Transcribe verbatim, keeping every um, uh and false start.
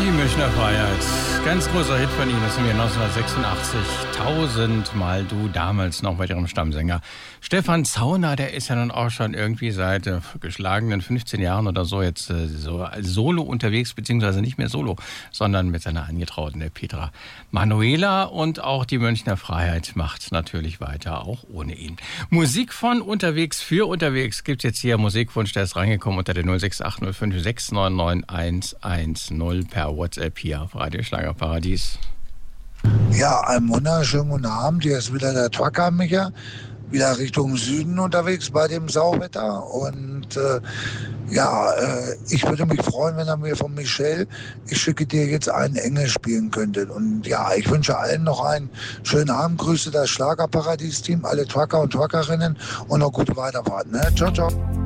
Die Münchner Freiheit. Ganz großer Hit von Ihnen aus dem Jahr neunzehnhundertsechsundachtzig. Tausendmal du, damals noch bei Ihrem Stammsänger. Stefan Zauner, der ist ja nun auch schon irgendwie seit äh, geschlagenen fünfzehn Jahren oder so jetzt äh, so als Solo unterwegs, beziehungsweise nicht mehr Solo, sondern mit seiner Angetrauten, der Petra Manuela. Und auch die Münchner Freiheit macht natürlich weiter, auch ohne ihn. Musik von Unterwegs für Unterwegs gibt's jetzt hier. Musikwunsch, der ist reingekommen unter der null sechs acht null fünf sechs neun neun eins eins null per WhatsApp hier auf Radio Schlagerparadies. Ja, einen wunderschönen guten Abend. Hier ist wieder der Trucker Micha, wieder Richtung Süden unterwegs bei dem Sauwetter. Und äh, ja, äh, ich würde mich freuen, wenn er mir von Michelle, ich schicke dir jetzt einen Engel spielen könntet. Und ja, ich wünsche allen noch einen schönen Abend. Grüße das Schlagerparadies-Team, alle Trucker und Truckerinnen und noch gute Weiterfahrt. Ne? Ciao, ciao.